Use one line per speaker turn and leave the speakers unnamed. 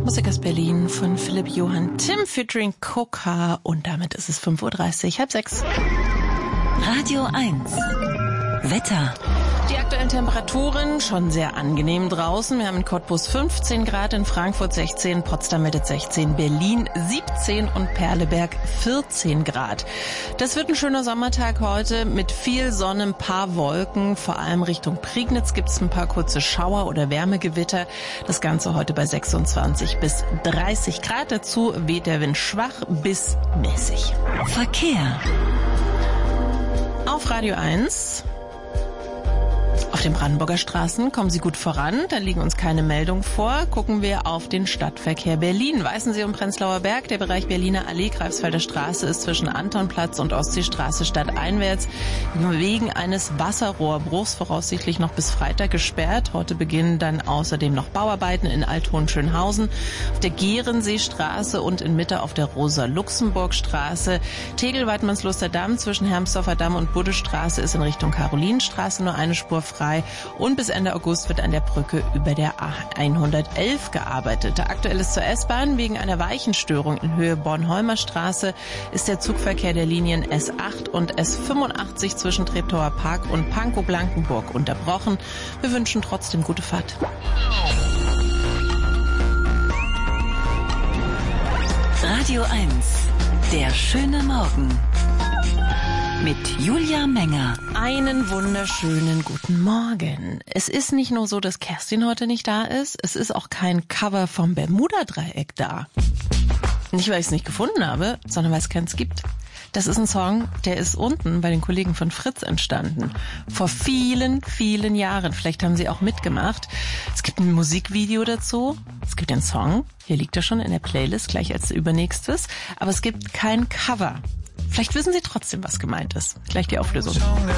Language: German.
Musik aus Berlin von Philipp Johann Timm featuring Coca. Und damit ist es 5:30 Uhr, 5:30.
Radio 1. Wetter.
Die aktuellen Temperaturen schon sehr angenehm draußen. Wir haben in Cottbus 15 Grad, in Frankfurt 16, Potsdam meldet 16, Berlin 17 und Perleberg 14 Grad. Das wird ein schöner Sommertag heute mit viel Sonne, ein paar Wolken. Vor allem Richtung Prignitz gibt es ein paar kurze Schauer oder Wärmegewitter. Das Ganze heute bei 26 bis 30 Grad. Dazu weht der Wind schwach bis mäßig.
Verkehr.
Auf Radio 1. Auf den Brandenburger Straßen kommen Sie gut voran, da liegen uns keine Meldungen vor. Gucken wir auf den Stadtverkehr Berlin. Weißensee und Prenzlauer Berg, der Bereich Berliner Allee, Greifswalder Straße ist zwischen Antonplatz und Ostseestraße stadteinwärts wegen eines Wasserrohrbruchs voraussichtlich noch bis Freitag gesperrt. Heute beginnen dann außerdem noch Bauarbeiten in Althohenschönhausen, auf der Gehrenseestraße und in Mitte auf der Rosa-Luxemburg-Straße. Tegel-Weidmannsluster Damm zwischen Hermsdorfer Damm und Buddestraße ist in Richtung Karolinenstraße nur eine Spur frei. Und bis Ende August wird an der Brücke über der A111 gearbeitet. Aktuell ist zur S-Bahn wegen einer Weichenstörung in Höhe Bornholmer Straße ist der Zugverkehr der Linien S8 und S85 zwischen Treptower Park und Pankow-Blankenburg unterbrochen. Wir wünschen trotzdem gute Fahrt.
Radio 1. Der schöne Morgen. Mit Julia Menger.
Einen wunderschönen guten Morgen. Es ist nicht nur so, dass Kerstin heute nicht da ist, es ist auch kein Cover vom Bermuda-Dreieck da. Nicht, weil ich es nicht gefunden habe, sondern weil es keins gibt. Das ist ein Song, der ist unten bei den Kollegen von Fritz entstanden. Vor vielen, vielen Jahren. Vielleicht haben sie auch mitgemacht. Es gibt ein Musikvideo dazu. Es gibt den Song. Hier liegt er schon in der Playlist, gleich als übernächstes. Aber es gibt kein Cover. Vielleicht wissen Sie trotzdem, was gemeint ist. Gleich die Auflösung.